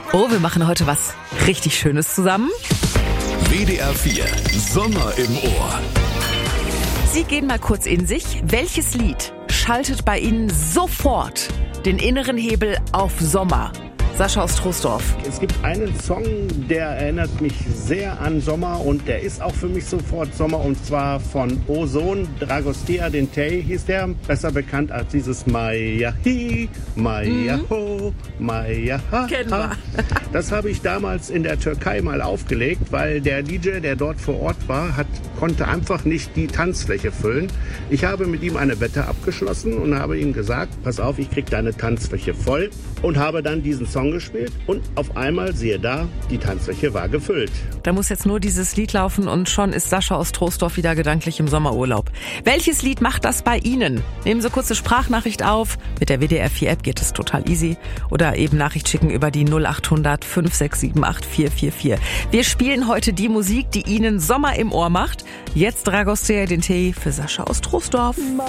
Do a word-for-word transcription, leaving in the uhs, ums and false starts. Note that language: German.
Oh, wir machen heute was richtig Schönes zusammen. W D R vier, Sommer im Ohr. Sie gehen mal kurz in sich. Welches Lied schaltet bei Ihnen sofort den inneren Hebel auf Sommer? Sascha aus Troisdorf. Es gibt einen Song, der erinnert mich sehr an Sommer und der ist auch für mich sofort Sommer, und zwar von Ozon, Dragostea Dintei hieß der, besser bekannt als dieses Maya Hi, Maya Ho, Maya Ha. Kennen wir. Das habe ich damals in der Türkei mal aufgelegt, weil der D J, der dort vor Ort war, hat, konnte einfach nicht die Tanzfläche füllen. Ich habe mit ihm eine Wette abgeschlossen und habe ihm gesagt, pass auf, ich krieg deine Tanzfläche voll, und habe dann diesen Song gespielt und auf einmal, siehe da, die Tanzfläche war gefüllt. Da muss jetzt nur dieses Lied laufen und schon ist Sascha aus Troisdorf wieder gedanklich im Sommerurlaub. Welches Lied macht das bei Ihnen? Nehmen Sie kurze Sprachnachricht auf. Mit der W D R vier App geht es total easy. Oder eben Nachricht schicken über die null acht hundert fünf sechs sieben acht vier vier vier. Wir spielen heute die Musik, die Ihnen Sommer im Ohr macht. Jetzt Dragostea Dintei für Sascha aus Troisdorf.